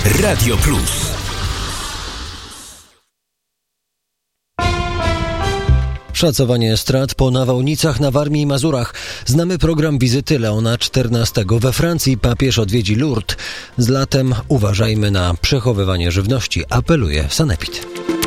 Radio Plus. Szacowanie strat po nawałnicach na Warmii i Mazurach. Znamy program wizyty Leona XIV. We Francji papież odwiedzi Lourdes. Z latem uważajmy na przechowywanie żywności, apeluje Sanepid.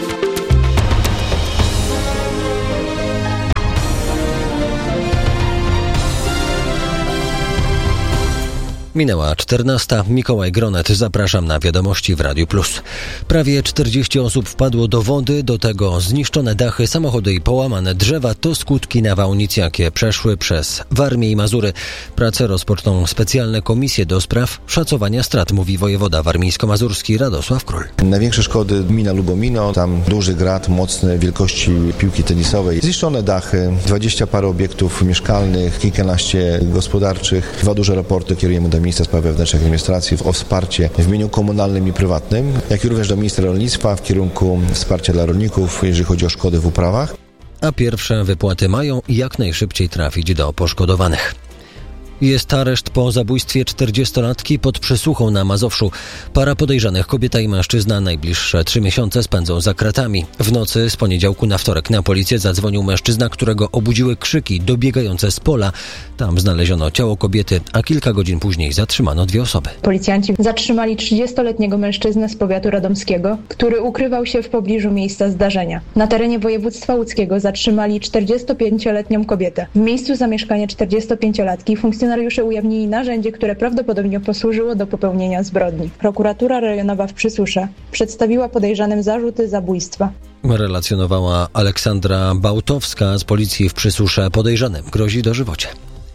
Minęła 14. Mikołaj Gronet. Zapraszam na wiadomości w Radiu Plus. Prawie 40 osób wpadło do wody, do tego zniszczone dachy, samochody i połamane drzewa to skutki nawałnic, jakie przeszły przez Warmię i Mazury. Pracę rozpoczną specjalne komisje do spraw szacowania strat, mówi wojewoda warmińsko-mazurski Radosław Król. Największe szkody gmina Lubomino, tam duży grad mocny wielkości piłki tenisowej. Zniszczone dachy, 20 parę obiektów mieszkalnych, kilkanaście gospodarczych, 2 duże raporty kierujemy do Ministra Spraw Wewnętrznych i Administracji o wsparcie w imieniu komunalnym i prywatnym, jak i również do Ministra Rolnictwa w kierunku wsparcia dla rolników, jeżeli chodzi o szkody w uprawach. A pierwsze wypłaty mają jak najszybciej trafić do poszkodowanych. Jest areszt po zabójstwie 40-latki pod przesłuchą na Mazowszu. Para podejrzanych, kobieta i mężczyzna, najbliższe 3 miesiące spędzą za kratami. W nocy z poniedziałku na wtorek na policję zadzwonił mężczyzna, którego obudziły krzyki dobiegające z pola. Tam znaleziono ciało kobiety, a kilka godzin później zatrzymano 2 osoby. Policjanci zatrzymali 30-letniego mężczyznę z powiatu radomskiego, który ukrywał się w pobliżu miejsca zdarzenia. Na terenie województwa łódzkiego zatrzymali 45-letnią kobietę. W miejscu zamieszkania 45-latki funkcjonariusze ujawnili narzędzie, które prawdopodobnie posłużyło do popełnienia zbrodni. Prokuratura rejonowa w Przysusze przedstawiła podejrzanym zarzuty zabójstwa. Relacjonowała Aleksandra Bałtowska z policji w Przysusze. Podejrzanym grozi dożywocie.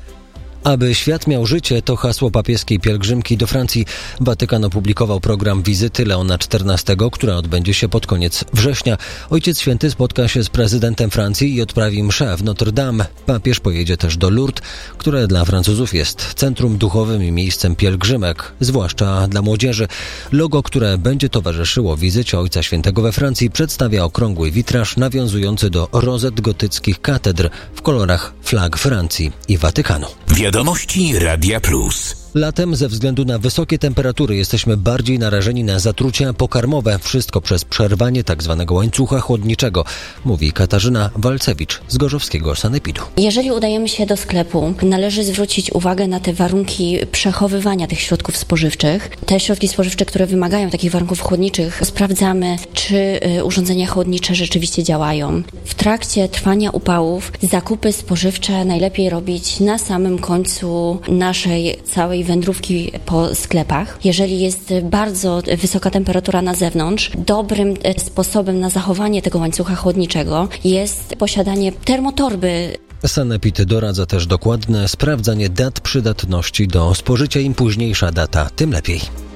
Aby świat miał życie, to hasło papieskiej pielgrzymki do Francji. Watykan opublikował program wizyty Leona XIV, która odbędzie się pod koniec września. Ojciec Święty spotka się z prezydentem Francji i odprawi mszę w Notre Dame. Papież pojedzie też do Lourdes, które dla Francuzów jest centrum duchowym i miejscem pielgrzymek, zwłaszcza dla młodzieży. Logo, które będzie towarzyszyło wizycie Ojca Świętego we Francji, przedstawia okrągły witraż nawiązujący do rozet gotyckich katedr w kolorach flag Francji i Watykanu. Wiadomości Radia Plus. Latem ze względu na wysokie temperatury jesteśmy bardziej narażeni na zatrucia pokarmowe. Wszystko przez przerwanie tzw. łańcucha chłodniczego, mówi Katarzyna Walcewicz z gorzowskiego Sanepidu. Jeżeli udajemy się do sklepu, należy zwrócić uwagę na te warunki przechowywania tych środków spożywczych. Te środki spożywcze, które wymagają takich warunków chłodniczych, sprawdzamy, czy urządzenia chłodnicze rzeczywiście działają. W trakcie trwania upałów zakupy spożywcze najlepiej robić na samym końcu naszej całej wędrówki po sklepach. Jeżeli jest bardzo wysoka temperatura na zewnątrz, dobrym sposobem na zachowanie tego łańcucha chłodniczego jest posiadanie termotorby. Sanepid doradza też dokładne sprawdzanie dat przydatności do spożycia. Im późniejsza data, tym lepiej.